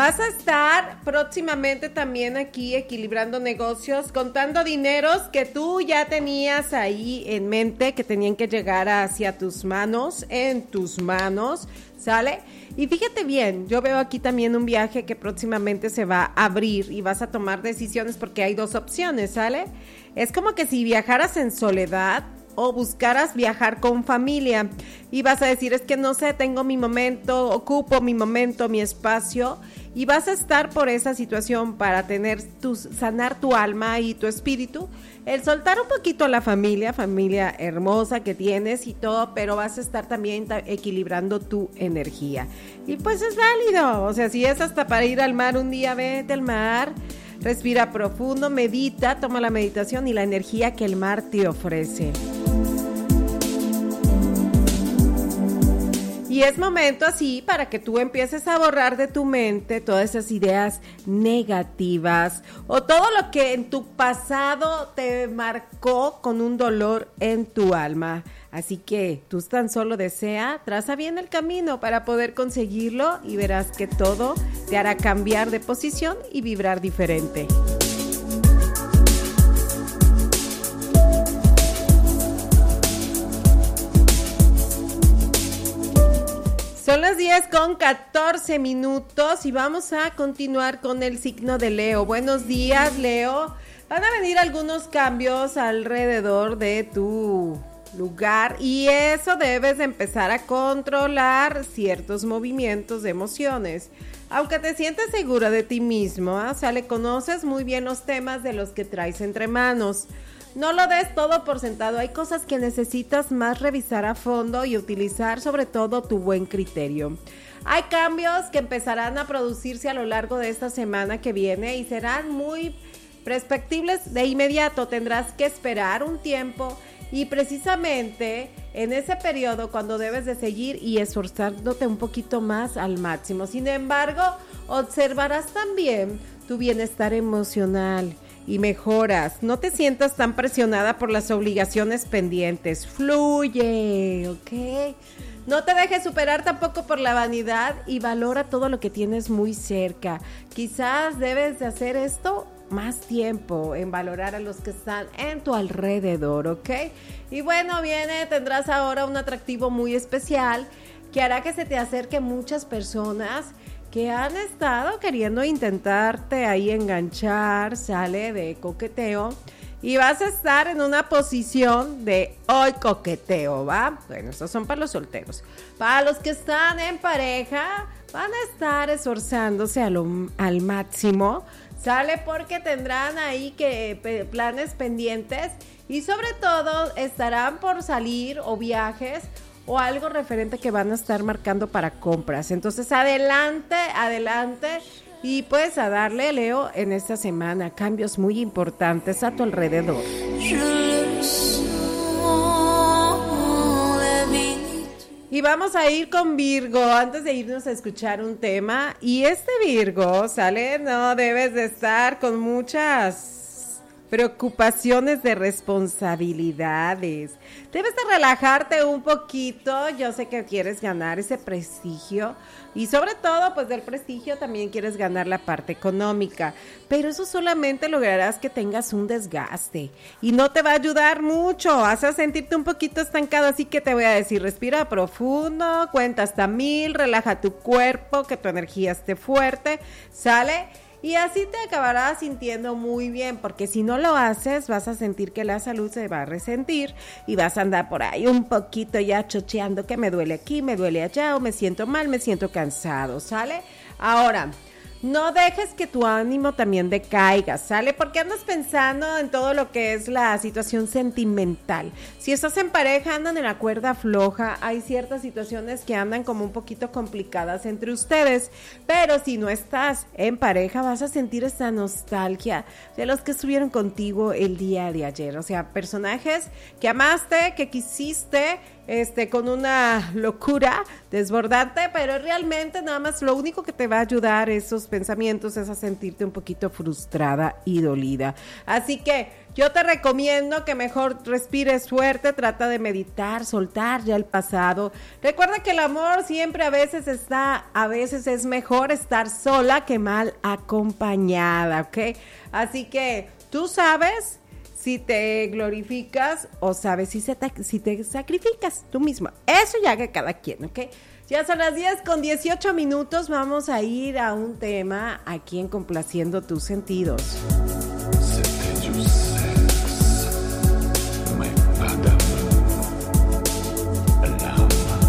Vas a estar próximamente también aquí equilibrando negocios, contando dineros que tú ya tenías ahí en mente, que tenían que llegar hacia tus manos, en tus manos, ¿sale? Y fíjate bien, yo veo aquí también un viaje que próximamente se va a abrir y vas a tomar decisiones porque hay dos opciones, ¿sale? Es como que si viajaras en soledad o buscaras viajar con familia y vas a decir, es que no sé, tengo mi momento, ocupo mi momento, mi espacio, y vas a estar por esa situación para sanar tu alma y tu espíritu, el soltar un poquito a la familia hermosa que tienes y todo, pero vas a estar también equilibrando tu energía. Y pues es válido, o sea, si es hasta para ir al mar un día, vete al mar, respira profundo, medita, toma la meditación y la energía que el mar te ofrece. Y es momento así para que tú empieces a borrar de tu mente todas esas ideas negativas o todo lo que en tu pasado te marcó con un dolor en tu alma. Así que tú tan solo traza bien el camino para poder conseguirlo y verás que todo te hará cambiar de posición y vibrar diferente. Son las 10:14 y vamos a continuar con el signo de Leo. Buenos días, Leo. Van a venir algunos cambios alrededor de tu lugar y eso debes de empezar a controlar ciertos movimientos de emociones. Aunque te sientes segura de ti mismo, le conoces muy bien los temas de los que traes entre manos. No lo des todo por sentado, hay cosas que necesitas más revisar a fondo y utilizar sobre todo tu buen criterio. Hay cambios que empezarán a producirse a lo largo de esta semana que viene y serán muy perceptibles de inmediato. Tendrás que esperar un tiempo y precisamente en ese periodo cuando debes de seguir y esforzándote un poquito más al máximo. Sin embargo, observarás también tu bienestar emocional y mejoras. No te sientas tan presionada por las obligaciones pendientes. Fluye, ¿ok? No te dejes superar tampoco por la vanidad y valora todo lo que tienes muy cerca. Quizás debes de hacer esto más tiempo en valorar a los que están en tu alrededor, ¿ok? Y bueno, tendrás ahora un atractivo muy especial que hará que se te acerque muchas personas que han estado queriendo intentarte ahí enganchar, de coqueteo, y vas a estar en una posición de hoy coqueteo, ¿va? Bueno, estos son para los solteros. Para los que están en pareja, van a estar esforzándose al máximo, porque tendrán ahí planes pendientes y sobre todo estarán por salir o viajes o algo referente que van a estar marcando para compras. Entonces, adelante y pues a darle, Leo, en esta semana cambios muy importantes a tu alrededor. Y vamos a ir con Virgo, antes de irnos a escuchar un tema. Y este Virgo, no debes de estar con muchas preocupaciones de responsabilidades. Debes de relajarte un poquito. Yo sé que quieres ganar ese prestigio y sobre todo, pues del prestigio también quieres ganar la parte económica, pero eso solamente lograrás que tengas un desgaste y no te va a ayudar mucho. Vas a sentirte un poquito estancado, así que te voy a decir, respira profundo, cuenta hasta 1000, relaja tu cuerpo, que tu energía esté fuerte, y así te acabarás sintiendo muy bien, porque si no lo haces, vas a sentir que la salud se va a resentir y vas a andar por ahí un poquito ya chocheando que me duele aquí, me duele allá, o me siento mal, me siento cansado, Ahora, no dejes que tu ánimo también decaiga, porque andas pensando en todo lo que es la situación sentimental. Si estás en pareja, andan en la cuerda floja, hay ciertas situaciones que andan como un poquito complicadas entre ustedes, pero si no estás en pareja, vas a sentir esa nostalgia de los que estuvieron contigo el día de ayer, o sea, personajes que amaste, que quisiste con una locura desbordante, pero realmente nada más lo único que te va a ayudar esos pensamientos es a sentirte un poquito frustrada y dolida. Así que yo te recomiendo que mejor respires fuerte, trata de meditar, soltar ya el pasado. Recuerda que el amor siempre a veces es mejor estar sola que mal acompañada, ¿ok? Así que tú sabes si te glorificas o sabes si te sacrificas tú misma. Eso ya que cada quien, ¿ok? Ya son las 10:18, vamos a ir a un tema aquí en Complaciendo Tus Sentidos.